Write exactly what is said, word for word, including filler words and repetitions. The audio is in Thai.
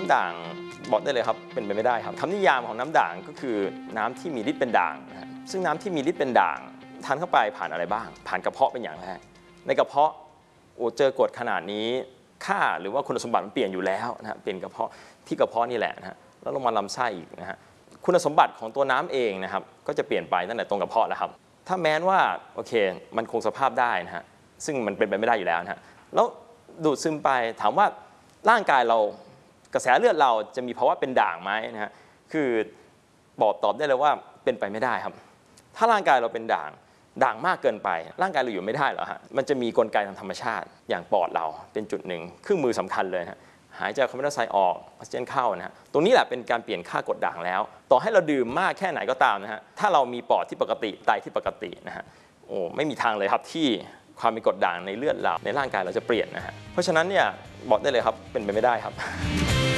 ำด่างบอกได้เลยครับเป็นไปไม่ได้ครับคำนิยามของน้ำด่างก็คือน้ำที่มีฤทธิ์เป็นด่างนะฮะซึ่งน้ำที่มีฤทธิ์เป็นด่างทานเข้าไปผ่านอะไรบ้างผ่านกระเพาะเป็นอย่างแรกในกระเพาะโอ้เจอกรดขนาดนี้ค่าหรือว่าคุณสมบัติมันเปลี่ยนอยู่แล้วนะฮะเปลี่ยนกระเพาะที่กระเพาะนี่แหละนะฮะแล้วลงมาลำไส้อีกนะฮะคุณสมบัติของตัวน้ำเองนะครับก็จะเปลี่ยนไปตั้งแต่ตรงกระเพาะแล้วครับถ้าแม้นว่าโอเคมันคงสภาพได้นะฮะซึ่งมันเป็นไปไม่ได้อยู่แล้วนะฮะแล้วดูดซึมไปถามว่าร่างกายเรากระแสเลือดเราจะมีภาวะเป็นด่างไหมนะฮะคือบอกตอบได้เลยว่าเป็นไปไม่ได้ครับถ้าร่างกายเราเป็นด่างด่างมากเกินไปร่างกายเราอยู่ไม่ได้หรอกฮะมันจะมีกลไกทางธรรมชาติอย่างปอดเราเป็นจุดหนึ่งเครื่องมือสำคัญเลยฮะหายใจคาร์บอนไดออกไซด์ออกออกซิเจนเข้านะฮะตรงนี้แหละเป็นการเปลี่ยนค่ากรดด่างแล้วต่อให้เราดื่มมากแค่ไหนก็ตามนะฮะถ้าเรามีปอดที่ปกติไตที่ปกตินะฮะโอ้ไม่มีทางเลยครับที่ความมีกรดด่างในเลือดเราในร่างกายเราจะเปลี่ยนนะฮะเพราะฉะนั้นเนี่ยบอกได้เลยครับเป็นไปไม่ได้ครับ